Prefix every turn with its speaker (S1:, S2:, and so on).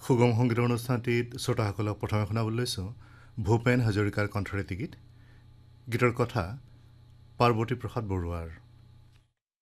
S1: সুগম সংগীতৰ অনুষ্ঠানটিত শ্ৰোতাসকলক প্ৰথমে শুনাবলৈ লৈছোঁ ভূপেন হাজৰিকাৰ কণ্ঠৰে গীত। গীতৰ কথা পাৰ্বতী প্ৰসাদ বৰুৱাৰ।